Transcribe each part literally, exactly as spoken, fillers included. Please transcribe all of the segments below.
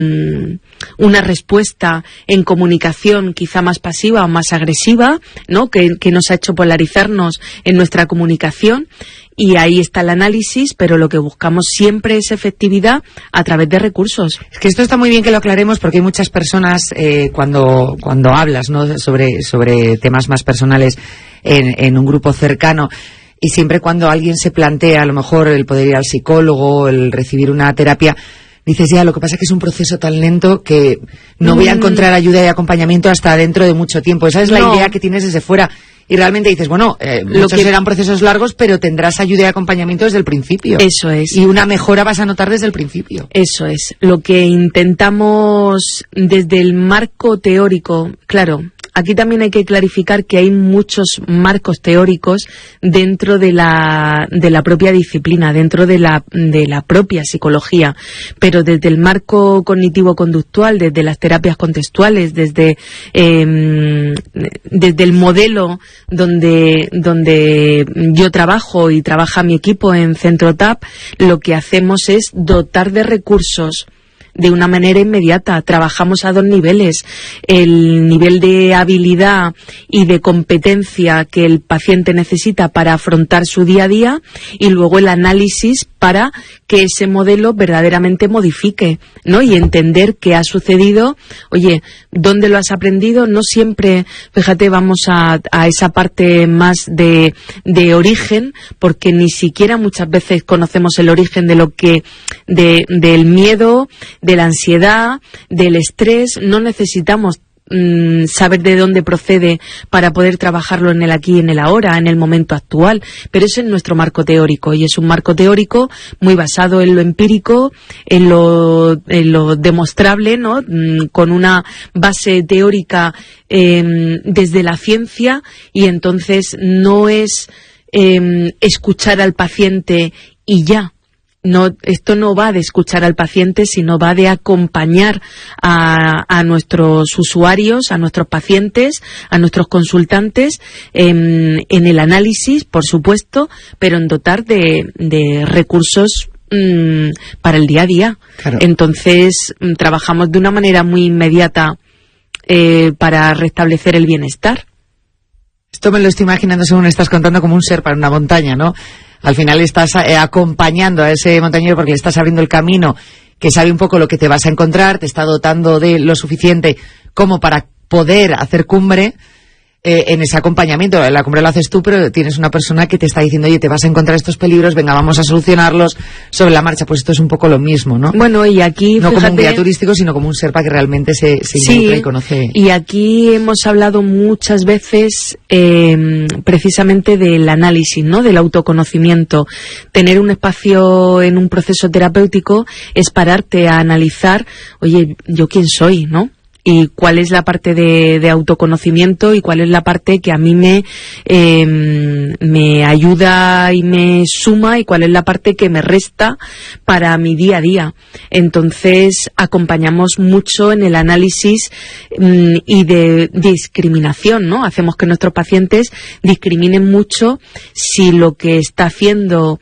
una respuesta en comunicación quizá más pasiva o más agresiva, ¿no? Que, que nos ha hecho polarizarnos en nuestra comunicación, y ahí está el análisis, pero lo que buscamos siempre es efectividad a través de recursos. Es que esto está muy bien que lo aclaremos, porque hay muchas personas eh, cuando cuando hablas, ¿no?, sobre sobre temas más personales en, en un grupo cercano, y siempre cuando alguien se plantea a lo mejor el poder ir al psicólogo, el recibir una terapia, dices, ya, lo que pasa es que es un proceso tan lento que no mm. voy a encontrar ayuda y acompañamiento hasta dentro de mucho tiempo. Esa es la no. idea que tienes desde fuera. Y realmente dices, bueno, eh, lo muchos que serán procesos largos, pero tendrás ayuda y acompañamiento desde el principio. Eso es. Y una mejora vas a notar desde el principio. Eso es. Lo que intentamos desde el marco teórico, claro, aquí también hay que clarificar que hay muchos marcos teóricos dentro de la de la propia disciplina, dentro de la de la propia psicología, pero desde el marco cognitivo-conductual, desde las terapias contextuales, desde eh, desde el modelo donde donde yo trabajo y trabaja mi equipo en Centro T A P, lo que hacemos es dotar de recursos de una manera inmediata. Trabajamos a dos niveles: el nivel de habilidad y de competencia que el paciente necesita para afrontar su día a día, y luego el análisis para que ese modelo verdaderamente modifique, ¿no? Y entender qué ha sucedido. Oye, ¿dónde lo has aprendido? No siempre, fíjate, vamos a, a esa parte más de, de origen, porque ni siquiera muchas veces conocemos el origen de lo que, de, del miedo, de la ansiedad, del estrés. No necesitamos mm, saber de dónde procede para poder trabajarlo en el aquí y en el ahora, en el momento actual, pero eso es nuestro marco teórico, y es un marco teórico muy basado en lo empírico, en lo, en lo demostrable, ¿no?, mm, con una base teórica eh, desde la ciencia, y entonces no es eh, escuchar al paciente y ya. No, esto no va de escuchar al paciente, sino va de acompañar a, a nuestros usuarios, a nuestros pacientes, a nuestros consultantes en, en el análisis, por supuesto, pero en dotar de, de recursos mmm, para el día a día. Claro. Entonces, trabajamos de una manera muy inmediata eh, para restablecer el bienestar. Esto me lo estoy imaginando, según estás contando, como un ser para una montaña, ¿no? Al final estás eh, acompañando a ese montañero porque le estás abriendo el camino, que sabe un poco lo que te vas a encontrar, te está dotando de lo suficiente como para poder hacer cumbre eh, en ese acompañamiento. La cumbre lo haces tú, pero tienes una persona que te está diciendo, oye, te vas a encontrar estos peligros, venga, vamos a solucionarlos sobre la marcha. Pues esto es un poco lo mismo, ¿no? Bueno, y aquí, no fíjate, como un guía turístico, sino como un serpa que realmente se, se sí, involucra y conoce. Y aquí hemos hablado muchas veces eh, precisamente del análisis, ¿no?, del autoconocimiento. Tener un espacio en un proceso terapéutico es pararte a analizar, oye, ¿yo quién soy, no? Y cuál es la parte de, de autoconocimiento, y cuál es la parte que a mí me eh, me ayuda y me suma, y cuál es la parte que me resta para mi día a día. Entonces acompañamos mucho en el análisis mm, y de discriminación, ¿no? Hacemos que nuestros pacientes discriminen mucho si lo que está haciendo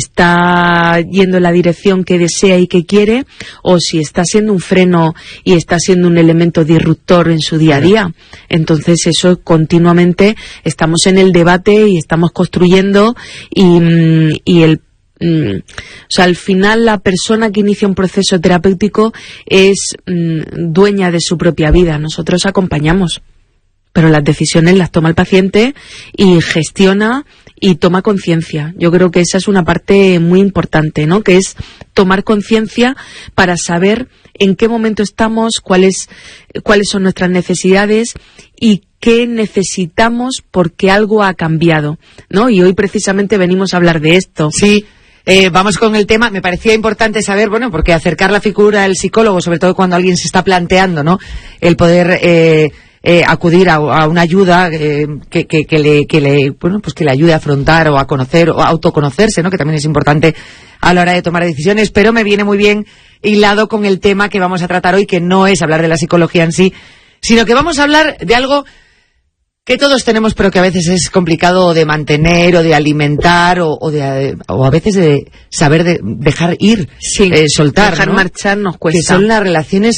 está yendo en la dirección que desea y que quiere, o si está siendo un freno y está siendo un elemento disruptor en su día a día. Entonces eso continuamente estamos en el debate y estamos construyendo, y, y el Mm, o sea, al final la persona que inicia un proceso terapéutico es mm, dueña de su propia vida. Nosotros acompañamos, pero las decisiones las toma el paciente y gestiona y toma conciencia. Yo creo que esa es una parte muy importante, ¿no?, que es tomar conciencia para saber en qué momento estamos, cuáles cuáles son nuestras necesidades y qué necesitamos porque algo ha cambiado, ¿no? Y hoy precisamente venimos a hablar de esto. Sí. Eh, vamos con el tema. Me parecía importante saber, bueno, porque acercar la figura del psicólogo, sobre todo cuando alguien se está planteando, ¿no?, el poder eh, eh, acudir a, a una ayuda eh, que, que, que le, que le, bueno, pues que le ayude a afrontar o a conocer o a autoconocerse, ¿no?, que también es importante a la hora de tomar decisiones. Pero me viene muy bien hilado con el tema que vamos a tratar hoy, que no es hablar de la psicología en sí, sino que vamos a hablar de algo que todos tenemos, pero que a veces es complicado de mantener o de alimentar o, o, de, o a veces de saber de dejar ir, sí, eh, soltar, dejar ¿no? marchar nos cuesta. Que son las relaciones